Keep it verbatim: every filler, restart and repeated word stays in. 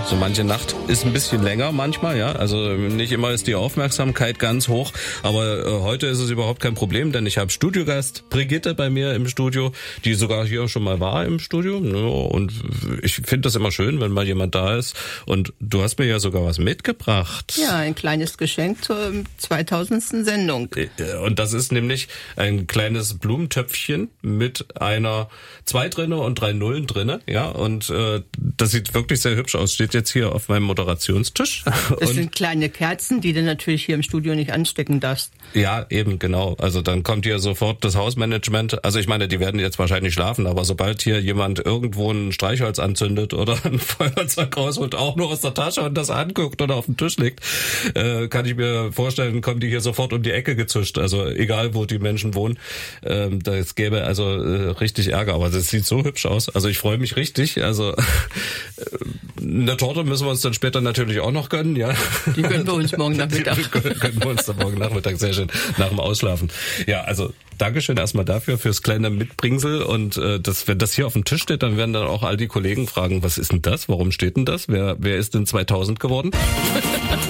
so manche Nacht ist ein bisschen länger manchmal, ja. Also nicht immer ist die Aufmerksamkeit ganz hoch, aber äh, heute ist es überhaupt kein Problem, denn ich habe Studiogast Brigitte bei mir im Studio, die sogar hier schon mal war im Studio. Ja, und ich finde das immer schön, wenn mal jemand da ist. Und du hast mir ja sogar was mitgebracht. Ja, ein kleines Geschenk zur zweitausendsten Sendung. Und das ist nämlich ein kleines Blumentöpfchen mit einer zwei drinne und drei Nullen drinne, ja. Und äh, das sieht wirklich sehr hübsch aus. Steht jetzt hier auf meinem Moderationstisch. Das und sind kleine Kerzen, die du natürlich hier im Studio nicht anstecken darfst. Ja, eben, genau. Also dann kommt hier sofort das Hausmanagement. Also ich meine, die werden jetzt wahrscheinlich schlafen, aber sobald hier jemand irgendwo ein Streichholz anzündet oder ein Feuerzeug rausholt, auch nur aus der Tasche und das anguckt oder auf den Tisch legt, äh, kann ich mir vorstellen, kommen die hier sofort um die Ecke gezischt. Also egal, wo die Menschen wohnen, ähm, das gäbe also äh, richtig Ärger. Aber das sieht so hübsch aus. Also ich freue mich richtig. Also eine Torte müssen wir uns dann später natürlich auch noch gönnen, ja. Die gönnen wir uns morgen Nachmittag. Die gönnen wir uns dann morgen Nachmittag, sehr schön, nach dem Ausschlafen. Ja, also Dankeschön erstmal dafür, fürs kleine Mitbringsel. Und äh, das, wenn das hier auf dem Tisch steht, dann werden dann auch all die Kollegen fragen, was ist denn das? Warum steht denn das? Wer, wer ist denn zweitausend geworden?